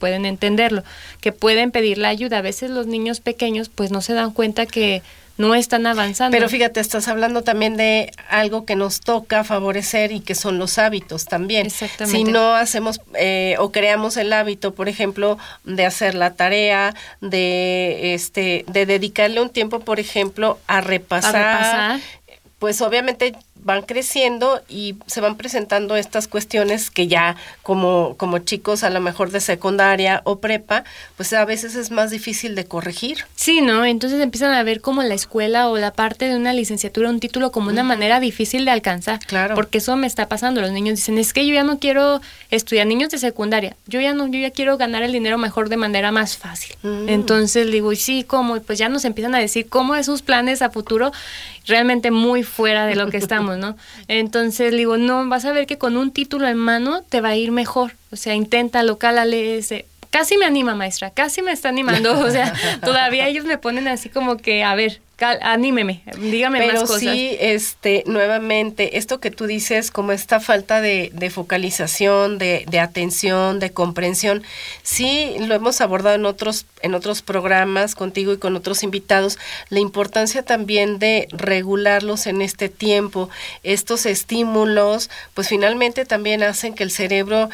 pueden entenderlo, que pueden pedir la ayuda. A veces los niños pequeños pues no se dan cuenta que no están avanzando. Pero fíjate, estás hablando también de algo que nos toca favorecer y que son los hábitos también. Exactamente. Si no hacemos o creamos el hábito, por ejemplo, de hacer la tarea, de dedicarle un tiempo, por ejemplo, a repasar, pues obviamente van creciendo y se van presentando estas cuestiones que ya como chicos a lo mejor de secundaria o prepa, pues a veces es más difícil de corregir. Sí, ¿no? Entonces empiezan a ver como la escuela o la parte de una licenciatura, un título como una manera difícil de alcanzar. Claro. Porque eso me está pasando. Los niños dicen, es que yo ya no quiero estudiar, niños de secundaria, yo ya quiero ganar el dinero mejor de manera más fácil. Entonces digo, ¿y sí, cómo? Y pues ya nos empiezan a decir cómo es sus planes a futuro, realmente muy fuera de lo que estamos, ¿no? Entonces digo, no, vas a ver que con un título en mano te va a ir mejor. O sea, inténtalo, cálale ese. Casi me anima, maestra, casi me está animando. O sea, todavía ellos me ponen así como que, a ver, anímeme, dígame más cosas. Pero sí, nuevamente, esto que tú dices, como esta falta de focalización, de atención, de comprensión, sí lo hemos abordado en otros programas contigo y con otros invitados, la importancia también de regularlos en este tiempo. Estos estímulos, pues finalmente también hacen que el cerebro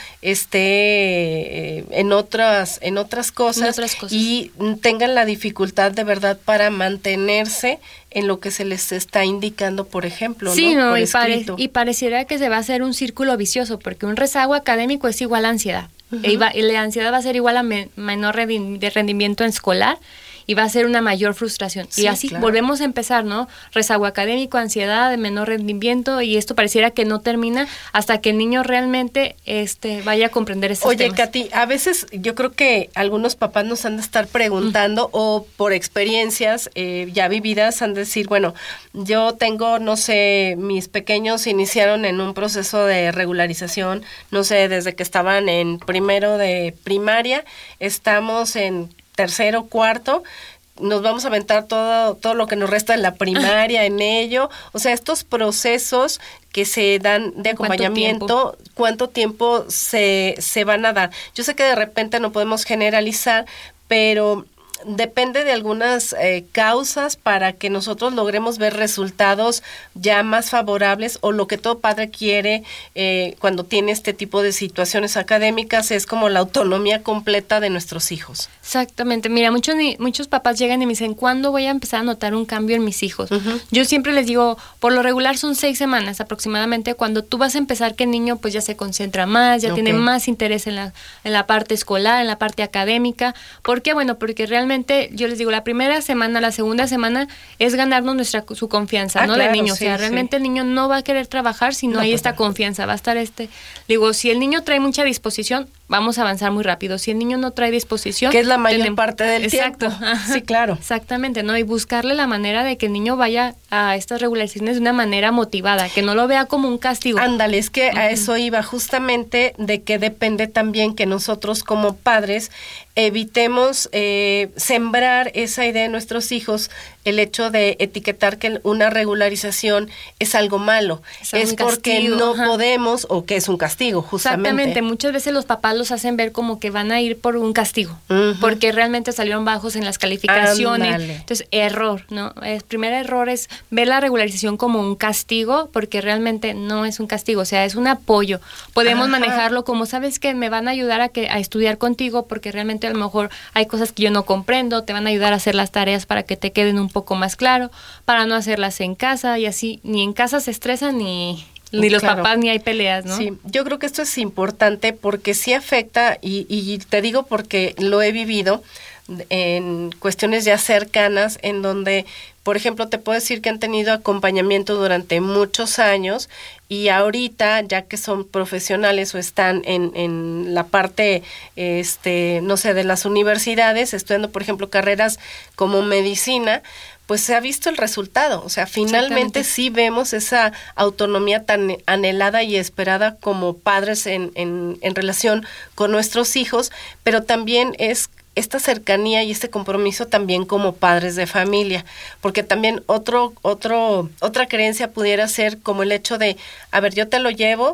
esté en otras cosas y tengan la dificultad de verdad para mantenerse en lo que se les está indicando, por ejemplo, sí, ¿no? Y pareciera que se va a hacer un círculo vicioso, porque un rezago académico es igual a ansiedad. Y la ansiedad va a ser igual a menor de rendimiento escolar, y va a ser una mayor frustración. Sí, y así claro. Volvemos a empezar, ¿no? Rezago académico, ansiedad, de menor rendimiento, y esto pareciera que no termina hasta que el niño realmente vaya a comprender estos temas. Oye, Katy, a veces yo creo que algunos papás nos han de estar preguntando, o por experiencias ya vividas, han de decir, bueno, yo tengo, no sé, mis pequeños iniciaron en un proceso de regularización, no sé, desde que estaban en primero de primaria, estamos en tercero, cuarto, nos vamos a aventar todo lo que nos resta en la primaria en ello. O sea, estos procesos que se dan de acompañamiento, ¿cuánto tiempo se van a dar? Yo sé que de repente no podemos generalizar, pero depende de algunas causas para que nosotros logremos ver resultados ya más favorables, o lo que todo padre quiere cuando tiene este tipo de situaciones académicas es como la autonomía completa de nuestros hijos. Exactamente. Mira, muchos papás llegan y me dicen, ¿cuándo voy a empezar a notar un cambio en mis hijos? Yo siempre les digo, por lo regular son 6 semanas aproximadamente, cuando tú vas a empezar que el niño pues ya se concentra más, ya tiene más interés en la parte escolar, en la parte académica. ¿Por qué? Bueno, porque realmente yo les digo, la primera semana, la segunda semana es ganarnos su confianza, ¿no? Claro, del niño. Sí, o sea, realmente el niño no va a querer trabajar si no hay esta confianza. Va a estar digo, si el niño trae mucha disposición, vamos a avanzar muy rápido. Si el niño no trae disposición, que es la mayor parte del tiempo. Ajá. Sí, claro. Exactamente, ¿no? Y buscarle la manera de que el niño vaya a estas regularizaciones de una manera motivada, que no lo vea como un castigo. Ándale, es que a eso iba, justamente de que depende también que nosotros como padres evitemos sembrar esa idea en nuestros hijos, el hecho de etiquetar que una regularización es algo malo, es porque no podemos, o que es un castigo, justamente. Exactamente, muchas veces los papás los hacen ver como que van a ir por un castigo, porque realmente salieron bajos en las calificaciones. Ándale. Entonces, error, ¿no? El primer error es ver la regularización como un castigo, porque realmente no es un castigo, o sea, es un apoyo. Podemos manejarlo como, ¿sabes qué? Me van a ayudar a estudiar contigo, porque realmente a lo mejor hay cosas que yo no comprendo, te van a ayudar a hacer las tareas para que te queden un poco más claro, para no hacerlas en casa, y así ni en casa se estresan ni los papás ni hay peleas, ¿no? Sí, yo creo que esto es importante porque sí afecta, y te digo porque lo he vivido en cuestiones ya cercanas, en donde, por ejemplo, te puedo decir que han tenido acompañamiento durante muchos años, y ahorita, ya que son profesionales o están en la parte, no sé, de las universidades, estudiando, por ejemplo, carreras como medicina, pues se ha visto el resultado. O sea, finalmente sí vemos esa autonomía tan anhelada y esperada como padres en relación con nuestros hijos, pero también es esta cercanía y este compromiso también como padres de familia, porque también otra creencia pudiera ser como el hecho de, a ver, yo te lo llevo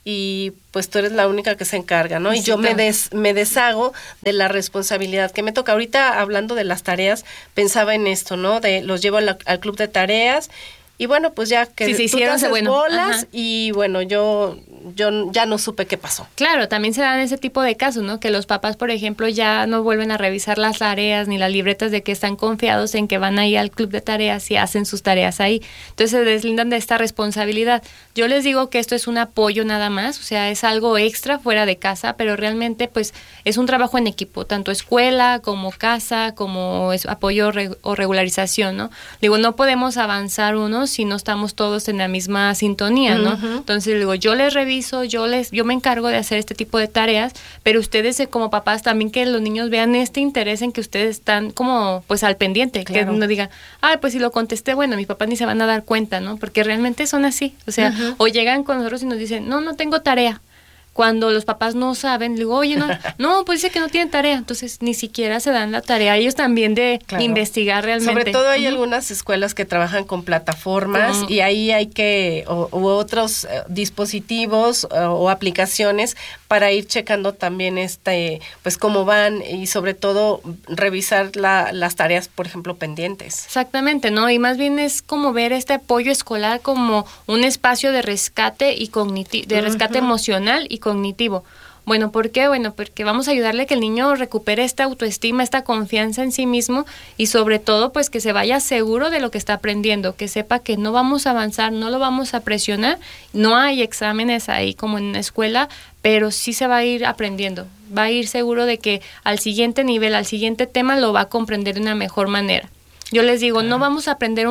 y pues tú eres la única que se encarga, ¿no? Y yo me deshago de la responsabilidad que me toca. Ahorita, hablando de las tareas, pensaba en esto, ¿no? Los llevo al club de tareas y bueno, pues ya que si se hicieron, tú te haces bolas. Ajá. Y bueno, yo ya no supe qué pasó. Claro, también se dan ese tipo de casos, ¿no? Que los papás, por ejemplo, ya no vuelven a revisar las tareas ni las libretas de que están confiados en que van a ir al club de tareas y hacen sus tareas ahí. Entonces se deslindan de esta responsabilidad. Yo les digo que esto es un apoyo nada más, o sea, es algo extra fuera de casa, pero realmente pues es un trabajo en equipo, tanto escuela como casa, como apoyo o regularización, ¿no? Digo, no podemos avanzar uno si no estamos todos en la misma sintonía, ¿no? Uh-huh. Entonces digo, yo les reviso, yo me encargo de hacer este tipo de tareas, pero ustedes como papás también, que los niños vean este interés en que ustedes están como pues al pendiente, claro. Que no digan, pues si lo contesté, bueno, mis papás ni se van a dar cuenta, ¿no? Porque realmente son así, o sea, uh-huh. O llegan con nosotros y nos dicen, no tengo tarea. Cuando los papás no saben, digo, oye, no, pues dice que no tienen tarea, entonces ni siquiera se dan la tarea ellos también de investigar realmente. Sobre todo hay algunas escuelas que trabajan con plataformas y ahí hay que, u otros dispositivos o aplicaciones para ir checando también pues cómo van y sobre todo revisar las tareas, por ejemplo, pendientes. Exactamente, ¿no? Y más bien es como ver este apoyo escolar como un espacio de rescate y de rescate emocional y cognitivo. Bueno, ¿por qué? Bueno, porque vamos a ayudarle a que el niño recupere esta autoestima, esta confianza en sí mismo y sobre todo pues que se vaya seguro de lo que está aprendiendo, que sepa que no vamos a avanzar, no lo vamos a presionar, no hay exámenes ahí como en la escuela, pero sí se va a ir aprendiendo, va a ir seguro de que al siguiente nivel, al siguiente tema lo va a comprender de una mejor manera. Yo les digo, no vamos a aprender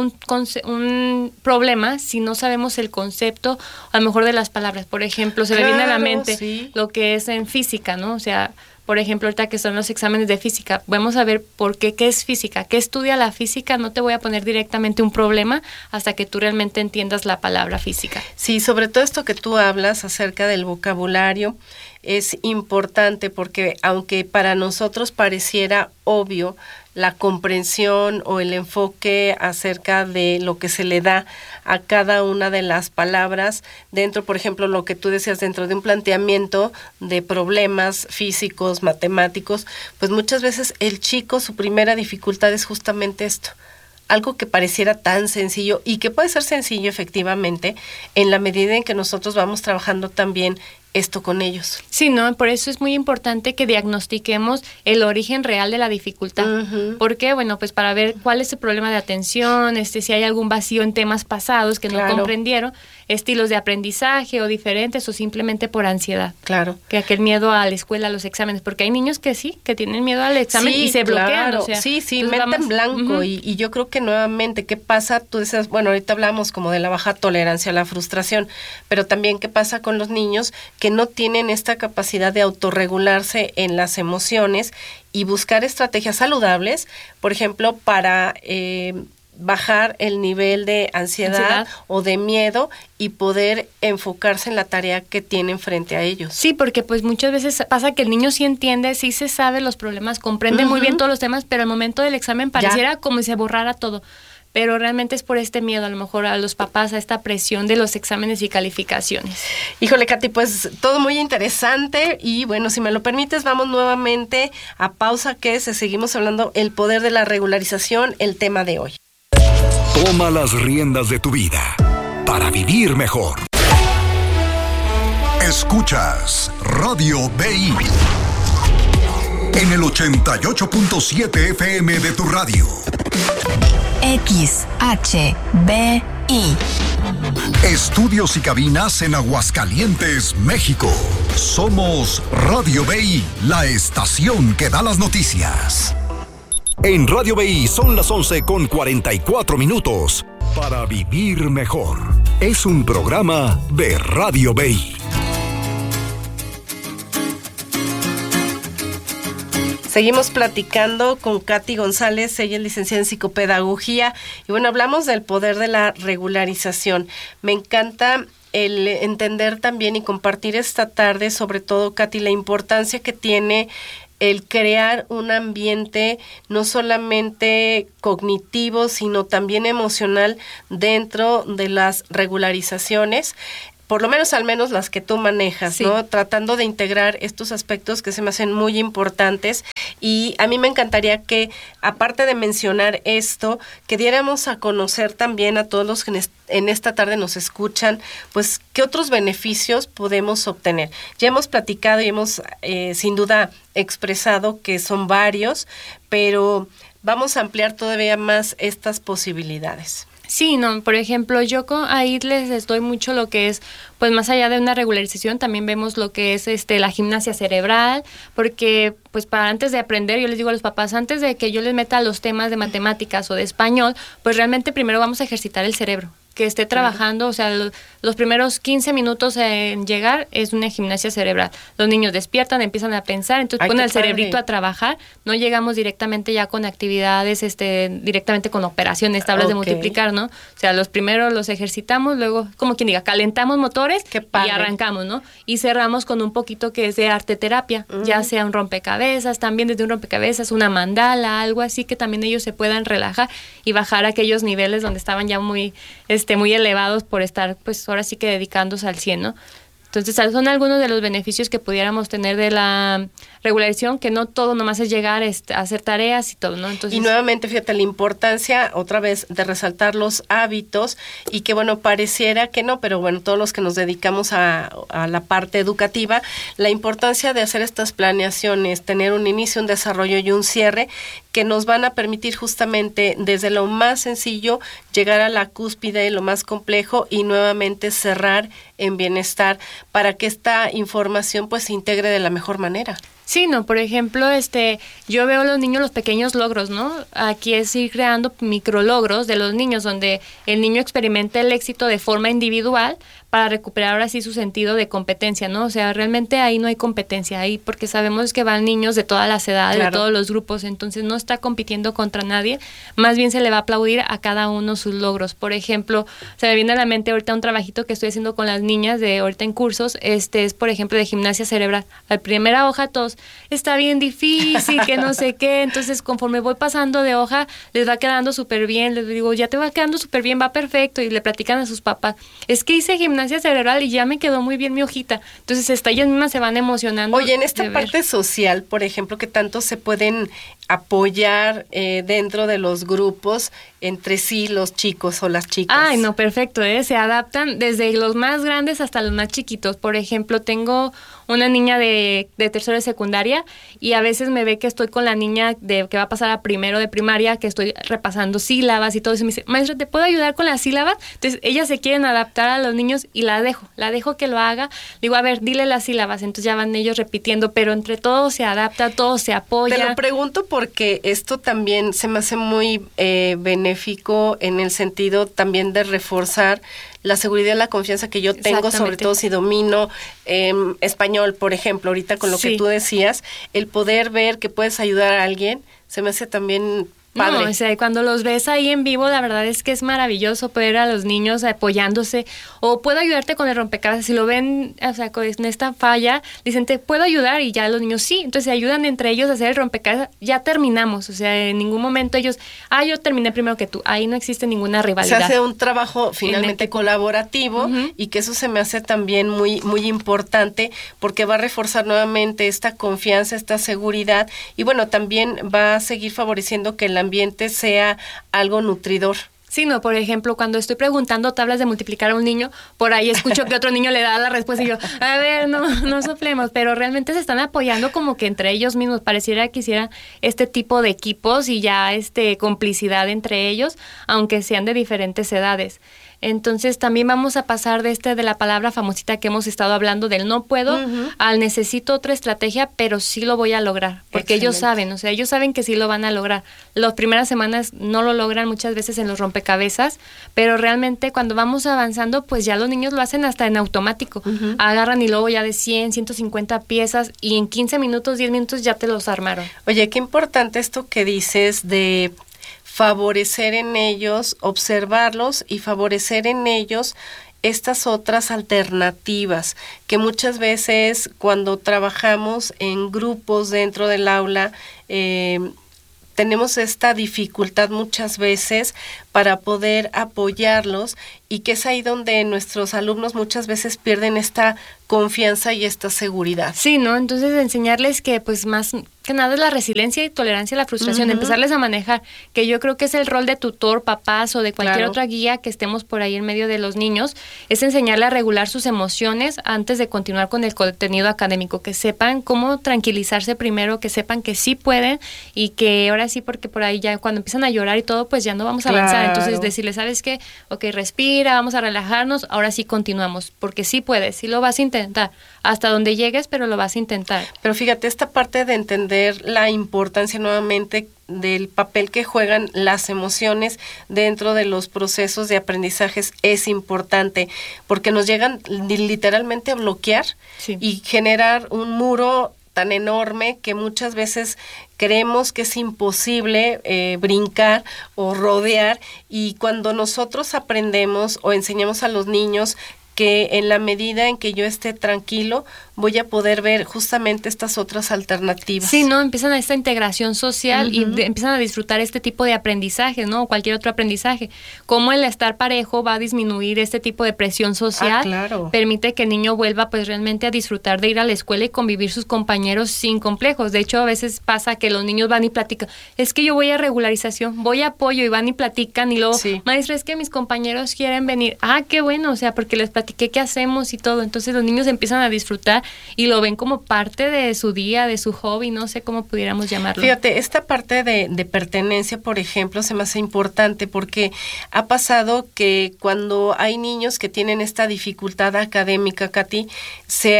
un problema si no sabemos el concepto, a lo mejor de las palabras. Por ejemplo, se me viene a la mente lo que es en física, ¿no? O sea, por ejemplo, ahorita que son los exámenes de física, vamos a ver qué es física, qué estudia la física. No te voy a poner directamente un problema hasta que tú realmente entiendas la palabra física. Sí, sobre todo esto que tú hablas acerca del vocabulario es importante porque aunque para nosotros pareciera obvio, la comprensión o el enfoque acerca de lo que se le da a cada una de las palabras dentro, por ejemplo, lo que tú decías, dentro de un planteamiento de problemas físicos, matemáticos, pues muchas veces el chico, su primera dificultad es justamente esto. Algo que pareciera tan sencillo y que puede ser sencillo efectivamente en la medida en que nosotros vamos trabajando también esto con ellos. Sí, ¿no? Por eso es muy importante que diagnostiquemos el origen real de la dificultad. Uh-huh. ¿Por qué? Bueno, pues para ver cuál es el problema de atención, si hay algún vacío en temas pasados que no comprendieron, estilos de aprendizaje o diferentes o simplemente por ansiedad. Claro. Que aquel miedo a la escuela, a los exámenes, porque hay niños que tienen miedo al examen y se bloquean. Claro. O sea, sí, mente en blanco. Uh-huh. Y yo creo que nuevamente, ¿qué pasa? Tú dices, bueno, ahorita hablamos como de la baja tolerancia a la frustración, pero también ¿qué pasa con los niños que no tienen esta capacidad de autorregularse en las emociones y buscar estrategias saludables, por ejemplo, para bajar el nivel de ansiedad o de miedo y poder enfocarse en la tarea que tienen frente a ellos? Sí, porque pues muchas veces pasa que el niño sí entiende, sí se sabe los problemas, comprende muy bien todos los temas, pero al momento del examen pareciera como si se borrara todo. Pero realmente es por este miedo, a lo mejor a los papás, a esta presión de los exámenes y calificaciones. Híjole, Katy, pues todo muy interesante y bueno, si me lo permites, vamos nuevamente a pausa, que seguimos hablando el poder de la regularización, el tema de hoy. Toma las riendas de tu vida para vivir mejor. Escuchas Radio BI en el 88.7 FM de tu radio. XHBI. Estudios y cabinas en Aguascalientes, México. Somos Radio BI, la estación que da las noticias. En Radio BI son las 11:44. Para vivir mejor. Es un programa de Radio BI. Seguimos platicando con Katy González, ella es licenciada en psicopedagogía y bueno, hablamos del poder de la regularización. Me encanta el entender también y compartir esta tarde, sobre todo, Katy, la importancia que tiene el crear un ambiente no solamente cognitivo, sino también emocional dentro de las regularizaciones. por lo menos al menos las que tú manejas, sí, ¿no? Tratando de integrar estos aspectos que se me hacen muy importantes, y a mí me encantaría que, aparte de mencionar esto, que diéramos a conocer también a todos los que en esta tarde nos escuchan, pues, qué otros beneficios podemos obtener. Ya hemos platicado y hemos sin duda expresado que son varios, pero vamos a ampliar todavía más estas posibilidades. Sí, no, por ejemplo, yo ahí les doy mucho lo que es, pues más allá de una regularización, también vemos lo que es la gimnasia cerebral, porque pues para antes de aprender, yo les digo a los papás, antes de que yo les meta los temas de matemáticas o de español, pues realmente primero vamos a ejercitar el cerebro, que esté trabajando, o sea, los primeros 15 minutos en llegar es una gimnasia cerebral. Los niños despiertan, empiezan a pensar, entonces ponen el cerebrito a trabajar, no llegamos directamente ya con actividades, directamente con operaciones, tablas de multiplicar, ¿no? O sea, los primeros los ejercitamos, luego, como quien diga, calentamos motores y arrancamos, ¿no? Y cerramos con un poquito que es de arteterapia, ya sea un rompecabezas, también desde un rompecabezas, una mandala, algo así que también ellos se puedan relajar y bajar a aquellos niveles donde estaban ya muy elevados por estar, pues ahora sí que dedicándose al 100, ¿no? Entonces, son algunos de los beneficios que pudiéramos tener de la regularización, que no todo nomás es llegar a hacer tareas y todo, ¿no? Entonces, y nuevamente, fíjate, la importancia, otra vez, de resaltar los hábitos, y que, bueno, pareciera que no, pero bueno, todos los que nos dedicamos a la parte educativa, la importancia de hacer estas planeaciones, tener un inicio, un desarrollo y un cierre, que nos van a permitir justamente desde lo más sencillo llegar a la cúspide, lo más complejo, y nuevamente cerrar en bienestar, para que esta información pues se integre de la mejor manera. Sí, no, por ejemplo, yo veo a los niños los pequeños logros, ¿no? Aquí es ir creando micrologros de los niños, donde el niño experimenta el éxito de forma individual para recuperar ahora sí su sentido de competencia, ¿no? O sea, realmente ahí no hay competencia, ahí porque sabemos que van niños de todas las edades, claro, de todos los grupos, entonces no está compitiendo contra nadie, más bien se le va a aplaudir a cada uno sus logros. Por ejemplo, se me viene a la mente ahorita un trabajito que estoy haciendo con las niñas de ahorita en cursos, es por ejemplo de gimnasia cerebral. A la primera hoja todos, está bien difícil, que no sé qué, entonces conforme voy pasando de hoja, les va quedando súper bien, les digo, ya te va quedando súper bien, va perfecto, y le platican a sus papás, es que hice gimnasia cerebral y ya me quedó muy bien mi hojita, entonces ellas mismas se van emocionando. Oye, en esta parte social, por ejemplo, que tanto se pueden apoyar dentro de los grupos entre sí, los chicos o las chicas. Ay, no, perfecto, se adaptan desde los más grandes hasta los más chiquitos. Por ejemplo, tengo una niña de tercero de secundaria y a veces me ve que estoy con la niña que va a pasar a primero de primaria, que estoy repasando sílabas y todo eso, y me dice, maestra, ¿te puedo ayudar con las sílabas? Entonces, ellas se quieren adaptar a los niños y la dejo que lo haga. Digo, a ver, dile las sílabas, entonces ya van ellos repitiendo, pero entre todos se adapta, todos se apoyan. Te lo pregunto porque esto también se me hace muy benéfico en el sentido también de reforzar la seguridad y la confianza que yo tengo, sobre todo si domino español, por ejemplo, ahorita con lo que tú decías, el poder ver que puedes ayudar a alguien, se me hace también padre. No, o sea, cuando los ves ahí en vivo, la verdad es que es maravilloso ver a los niños apoyándose, o puedo ayudarte con el rompecabezas, si lo ven, o sea, con esta falla, dicen, te puedo ayudar, y ya los niños sí, entonces se ayudan entre ellos a hacer el rompecabezas, ya terminamos, o sea, en ningún momento ellos, yo terminé primero que tú, ahí no existe ninguna rivalidad. Se hace un trabajo finalmente colaborativo, y que eso se me hace también muy, muy importante, porque va a reforzar nuevamente esta confianza, esta seguridad, y bueno, también va a seguir favoreciendo que el ambiente sea algo nutridor. Sí, no, por ejemplo, cuando estoy preguntando tablas de multiplicar a un niño, por ahí escucho que otro niño le da la respuesta y yo, a ver, no soplemos, pero realmente se están apoyando como que entre ellos mismos, pareciera que hicieran este tipo de equipos y ya complicidad entre ellos, aunque sean de diferentes edades. Entonces también vamos a pasar de la palabra famosita que hemos estado hablando del no puedo al necesito otra estrategia, pero sí lo voy a lograr, porque ellos saben, o sea, ellos saben que sí lo van a lograr. Las primeras semanas no lo logran muchas veces en los rompecabezas, pero realmente cuando vamos avanzando, pues ya los niños lo hacen hasta en automático. Agarran y luego ya de 100, 150 piezas y en 15 minutos, 10 minutos ya te los armaron. Oye, qué importante esto que dices de favorecer en ellos, observarlos y favorecer en ellos estas otras alternativas que muchas veces cuando trabajamos en grupos dentro del aula tenemos esta dificultad muchas veces para poder apoyarlos, y que es ahí donde nuestros alumnos muchas veces pierden esta confianza y esta seguridad. Sí, ¿no? Entonces enseñarles que pues más que nada es la resiliencia y tolerancia a la frustración, empezarles a manejar, que yo creo que es el rol de tutor, papás o de cualquier otra guía que estemos por ahí en medio de los niños, es enseñarle a regular sus emociones antes de continuar con el contenido académico, que sepan cómo tranquilizarse primero, que sepan que sí pueden y que ahora sí, porque por ahí ya cuando empiezan a llorar y todo, pues ya no vamos a avanzar. Entonces decirles, ¿sabes qué? Ok, respira, vamos a relajarnos, ahora sí continuamos, porque sí puedes, sí lo vas a intentar, hasta donde llegues, pero lo vas a intentar. Pero fíjate, esta parte de entender la importancia nuevamente del papel que juegan las emociones dentro de los procesos de aprendizajes es importante, porque nos llegan literalmente a bloquear y generar un muro tan enorme que muchas veces creemos que es imposible brincar o rodear, y cuando nosotros aprendemos o enseñamos a los niños que en la medida en que yo esté tranquilo, voy a poder ver justamente estas otras alternativas. Sí, ¿no? Empiezan a esta integración social y empiezan a disfrutar este tipo de aprendizajes, ¿no? O cualquier otro aprendizaje. Cómo el estar parejo va a disminuir este tipo de presión social. Permite que el niño vuelva pues realmente a disfrutar de ir a la escuela y convivir sus compañeros sin complejos. De hecho, a veces pasa que los niños van y platican, es que yo voy a regularización, voy a apoyo, y van y platican y luego, maestra, es que mis compañeros quieren venir. Ah, qué bueno, o sea, porque les platiqué qué hacemos y todo. Entonces los niños empiezan a disfrutar y lo ven como parte de su día, de su hobby, no sé cómo pudiéramos llamarlo. Fíjate, esta parte de pertenencia, por ejemplo, se me hace importante porque ha pasado que cuando hay niños que tienen esta dificultad académica, Katy, se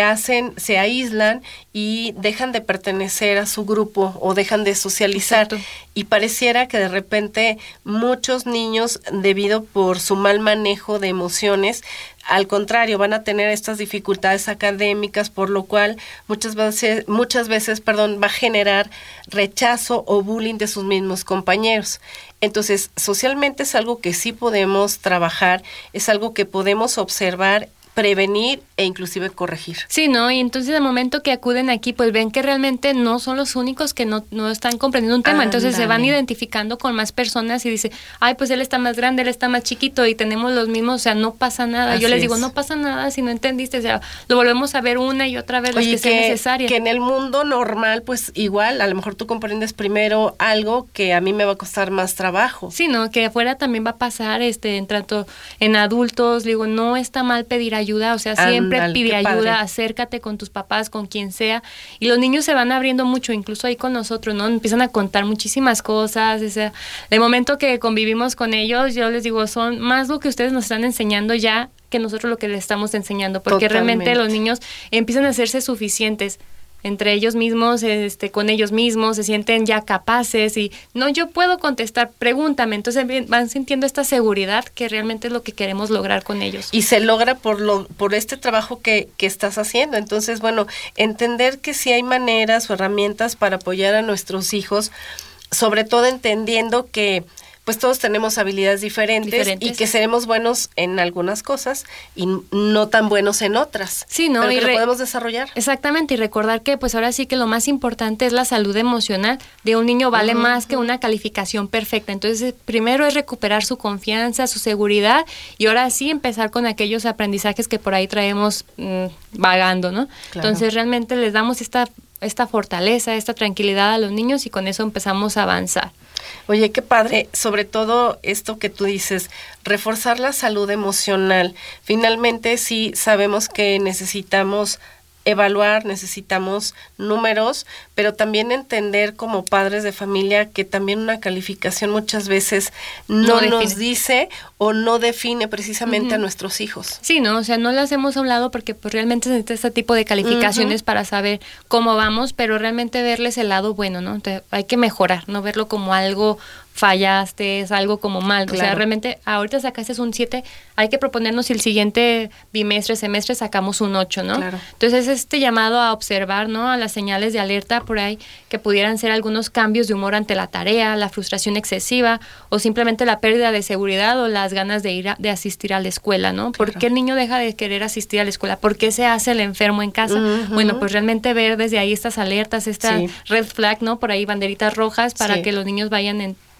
aíslan y dejan de pertenecer a su grupo o dejan de socializar. Exacto. Y pareciera que de repente muchos niños, debido por su mal manejo de emociones, al contrario, van a tener estas dificultades académicas, por lo cual muchas veces, va a generar rechazo o bullying de sus mismos compañeros. Entonces, socialmente es algo que sí podemos trabajar, es algo que podemos observar, prevenir e inclusive corregir. Sí, ¿no? Y entonces al momento que acuden aquí, pues ven que realmente no son los únicos que no están comprendiendo un tema. Entonces se van identificando con más personas y dice, ay, pues él está más grande, él está más chiquito y tenemos los mismos, o sea, no pasa nada. Yo les digo, no pasa nada si no entendiste, o sea, lo volvemos a ver una y otra vez, las que sea necesaria. Que en el mundo normal, pues igual, a lo mejor tú comprendes primero algo que a mí me va a costar más trabajo. Sí, ¿no? Que afuera también va a pasar, en trato en adultos, digo, no está mal pedir ayuda, o sea, siempre pide ayuda, acércate con tus papás, con quien sea, y los niños se van abriendo mucho, incluso ahí con nosotros, ¿no? Empiezan a contar muchísimas cosas, o sea, de momento que convivimos con ellos, yo les digo, son más lo que ustedes nos están enseñando ya que nosotros lo que les estamos enseñando, porque realmente los niños empiezan a hacerse suficientes entre ellos mismos, con ellos mismos, se sienten ya capaces y no, yo puedo contestar, pregúntame. Entonces van sintiendo esta seguridad que realmente es lo que queremos lograr con ellos. Y se logra por este trabajo que estás haciendo. Entonces, bueno, entender que sí hay maneras o herramientas para apoyar a nuestros hijos, sobre todo entendiendo que pues todos tenemos habilidades diferentes y que seremos buenos en algunas cosas y no tan buenos en otras. Sí, ¿no? Pero que lo podemos desarrollar. Exactamente, y recordar que pues ahora sí que lo más importante es la salud emocional de un niño, vale más que una calificación perfecta. Entonces, primero es recuperar su confianza, su seguridad, y ahora sí empezar con aquellos aprendizajes que por ahí traemos vagando, ¿no? Claro. Entonces, realmente les damos esta fortaleza, esta tranquilidad a los niños y con eso empezamos a avanzar. Oye, qué padre, sobre todo esto que tú dices, reforzar la salud emocional. Finalmente sí sabemos que necesitamos evaluar, necesitamos números, pero también entender como padres de familia que también una calificación muchas veces no nos dice o no define precisamente a nuestros hijos. Sí, ¿no? O sea, no las hemos hablado porque pues realmente se necesita este tipo de calificaciones para saber cómo vamos, pero realmente verles el lado bueno, ¿no? Entonces, hay que mejorar, no verlo como algo fallaste, es algo como mal. Claro. O sea, realmente ahorita sacaste un 7, hay que proponernos si el siguiente bimestre, semestre sacamos un 8, ¿no? Claro. Entonces, este llamado a observar, ¿no? A las señales de alerta por ahí que pudieran ser algunos cambios de humor ante la tarea, la frustración excesiva o simplemente la pérdida de seguridad o las ganas de asistir a la escuela, ¿no? Claro. ¿Por qué el niño deja de querer asistir a la escuela? ¿Por qué se hace el enfermo en casa? Bueno, pues realmente ver desde ahí estas alertas, esta red flag, ¿no? Por ahí banderitas rojas para que los niños vayan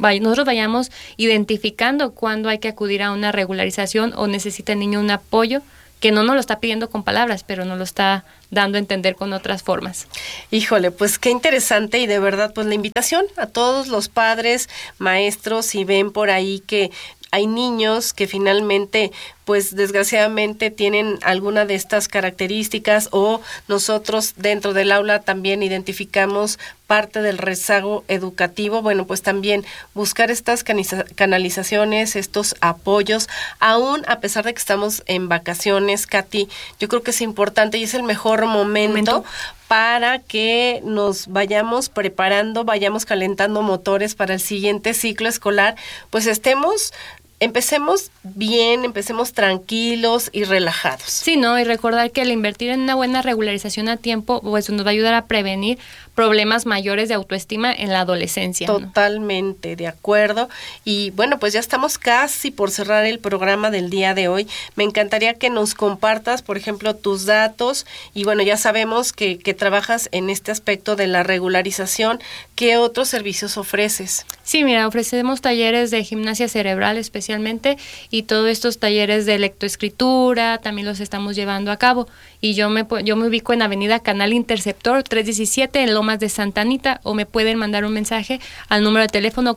nosotros vayamos identificando cuándo hay que acudir a una regularización o necesita el niño un apoyo que no nos lo está pidiendo con palabras, pero nos lo está dando a entender con otras formas. Híjole, pues qué interesante, y de verdad, pues la invitación a todos los padres, maestros, si ven por ahí que hay niños que finalmente, pues desgraciadamente tienen alguna de estas características, o nosotros dentro del aula también identificamos parte del rezago educativo, bueno, pues también buscar estas canalizaciones, estos apoyos, aún a pesar de que estamos en vacaciones, Katy, yo creo que es importante y es el mejor momento para que nos vayamos preparando, vayamos calentando motores para el siguiente ciclo escolar, pues empecemos bien, empecemos tranquilos y relajados. Sí, ¿no? Y recordar que el invertir en una buena regularización a tiempo, pues nos va a ayudar a prevenir problemas mayores de autoestima en la adolescencia. Totalmente, ¿no? De acuerdo. Y bueno, pues ya estamos casi por cerrar el programa del día de hoy. Me encantaría que nos compartas, por ejemplo, tus datos. Y bueno, ya sabemos que trabajas en este aspecto de la regularización. ¿Qué otros servicios ofreces? Sí, mira, ofrecemos talleres de gimnasia cerebral especialmente, y todos estos talleres de lectoescritura también los estamos llevando a cabo. Y yo me ubico en Avenida Canal Interceptor 317 en Lomas de Santa Anita, o me pueden mandar un mensaje al número de teléfono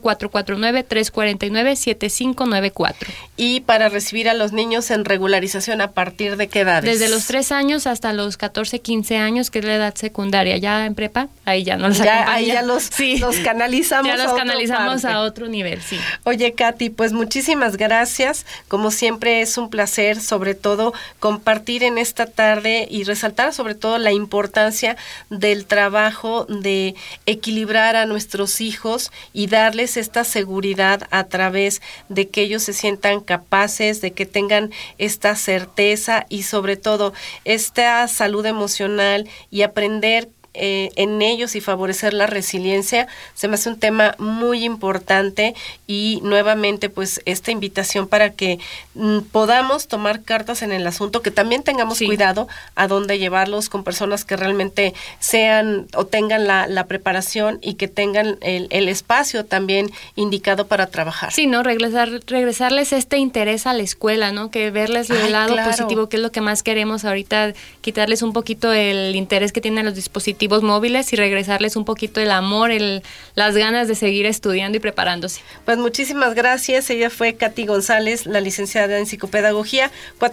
449-349-7594. Y para recibir a los niños en regularización, ¿a partir de qué edades? Desde los 3 años hasta los 14, 15 años, que es la edad secundaria. Ya en prepa, ahí ya no los acompaña. Ahí ya los canalizamos. Ya los canalizamos a otro nivel, sí. Oye, Katy, pues muchísimas gracias. Como siempre es un placer, sobre todo, compartir en esta tarde y resaltar sobre todo la importancia del trabajo de equilibrar a nuestros hijos y darles esta seguridad a través de que ellos se sientan capaces, de que tengan esta certeza y sobre todo esta salud emocional, y aprender en ellos y favorecer la resiliencia. Se me hace un tema muy importante, y nuevamente pues esta invitación para que podamos tomar cartas en el asunto, que también tengamos cuidado a dónde llevarlos, con personas que realmente sean o tengan la preparación y que tengan el espacio también indicado para trabajar. Sí, ¿no? Regresarles este interés a la escuela, ¿no? Que verles el lado positivo, que es lo que más queremos ahorita, quitarles un poquito el interés que tienen los dispositivos móviles y regresarles un poquito el amor, las ganas de seguir estudiando y preparándose. Pues muchísimas gracias. Ella fue Katy González, la licenciada en psicopedagogía,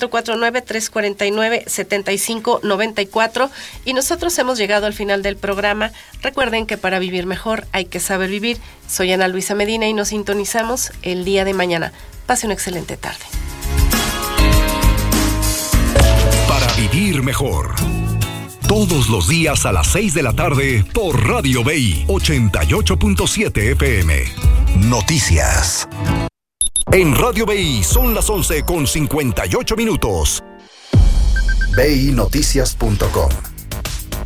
449-349-7594. Y nosotros hemos llegado al final del programa. Recuerden que para vivir mejor hay que saber vivir. Soy Ana Luisa Medina y nos sintonizamos el día de mañana. Pase una excelente tarde. Para vivir mejor. Todos los días a las 6 de la tarde por Radio BI 88.7 FM. Noticias. En Radio BI son las 11:58. BINoticias.com